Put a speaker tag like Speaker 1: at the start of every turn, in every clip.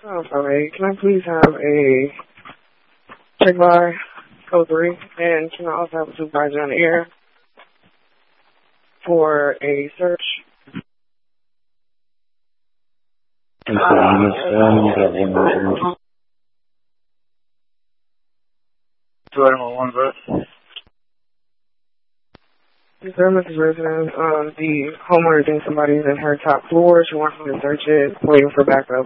Speaker 1: Oh, sorry. Can I please have a check by code 3? And can I also have a supervisor on the air for a search?
Speaker 2: You got one more.
Speaker 3: 2-1, bro.
Speaker 1: Sir, Mrs. Resident, the homeowner thinks somebody's in her top floor. She wants me to search it, waiting for backup.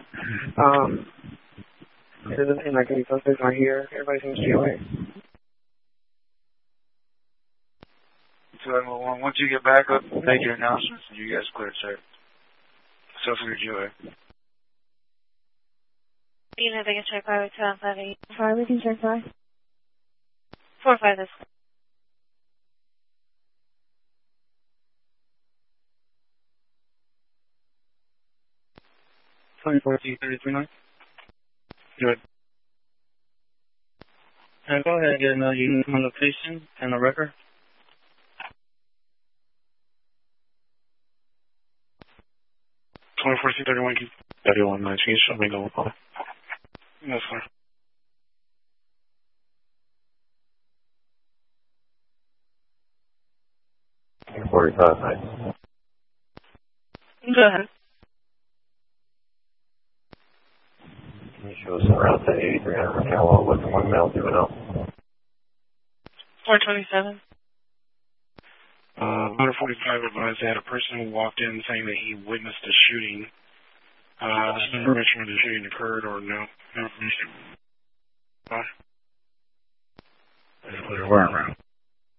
Speaker 1: It doesn't seem like any suspects are here. Everybody seems to be away.
Speaker 3: 2-1, once you get backup, make your announcements and you guys clear, sir. So for your joy.
Speaker 4: You know they can check by with 2-5-8.
Speaker 1: Hi, we can check by.
Speaker 4: 4-5 this.
Speaker 3: 24-33-9. Good. Go ahead and get another unit from location and a record.
Speaker 5: 24-31, 31-9, can you show me the call?
Speaker 3: Yes, sir.
Speaker 2: Go ahead. Can you show us around 1083 Cal with 1 male, 2 and
Speaker 4: 427.
Speaker 5: 145 advised they had a person who walked in saying that he witnessed a shooting. Information whether the shooting occurred or no. No information.
Speaker 3: Where around?